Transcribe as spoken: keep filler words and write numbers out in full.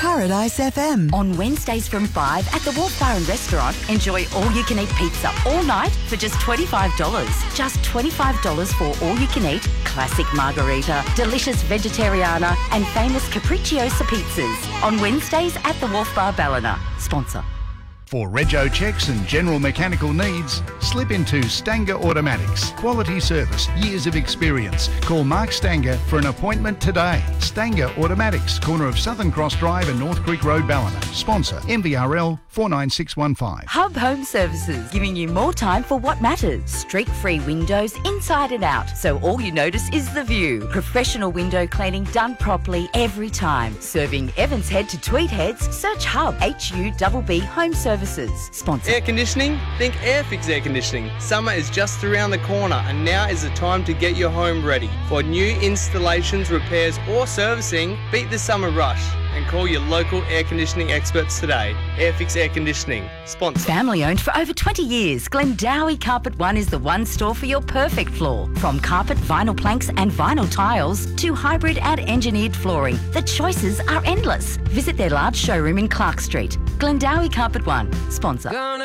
Paradise F M. On Wednesdays from five at the Wharf Bar and Restaurant, enjoy all-you-can-eat pizza all night for just twenty-five dollars. Just twenty-five dollars for all-you-can-eat, classic margarita, delicious vegetariana and famous capricciosa pizzas. On Wednesdays at the Wharf Bar Ballina. Sponsor. For rego checks and general mechanical needs, slip into Stanger Automatics. Quality service, years of experience. Call Mark Stanger for an appointment today. Stanger Automatics, corner of Southern Cross Drive and North Creek Road, Ballina. Sponsor M V R L four nine six one five. Hub Home Services, giving you more time for what matters. Streak-free windows inside and out, so all you notice is the view. Professional window cleaning done properly every time. Serving Evans Head to Tweed Heads, search Hub H U B B Home Services. Sponsor. Air conditioning? Think Airfix Air Conditioning. Summer is just around the corner and now is the time to get your home ready. For new installations, repairs or servicing, beat the summer rush and call your local air conditioning experts today. Airfix Air Conditioning. Sponsor. Family owned for over twenty years, Glendowie Carpet One is the one store for your perfect floor. From carpet, vinyl planks and vinyl tiles to hybrid and engineered flooring, the choices are endless. Visit their large showroom in Clark Street. Glendowie Carpet One. Sponsor.